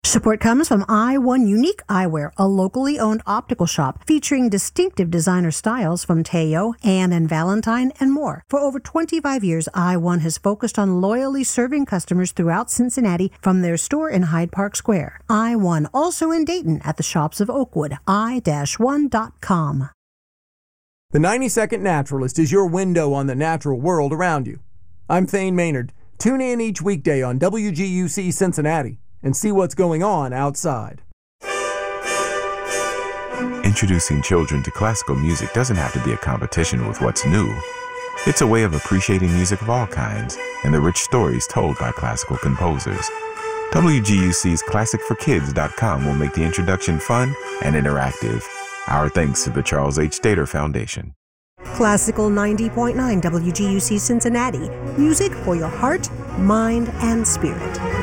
Support comes from I1 Unique Eyewear, a locally owned optical shop featuring distinctive designer styles from Teo, Anne and Valentine, and more. For over 25 years, I1 has focused on loyally serving customers throughout Cincinnati from their store in Hyde Park Square. I1, also in Dayton at the shops of Oakwood, i-1.com. The 90-Second Naturalist is your window on the natural world around you. I'm Thane Maynard. Tune in each weekday on WGUC Cincinnati and see what's going on outside. Introducing children to classical music doesn't have to be a competition with what's new. It's a way of appreciating music of all kinds and the rich stories told by classical composers. WGUC's ClassicForKids.com will make the introduction fun and interactive. Our thanks to the Charles H. Stater Foundation. Classical 90.9 WGUC Cincinnati. Music for your heart, mind, and spirit.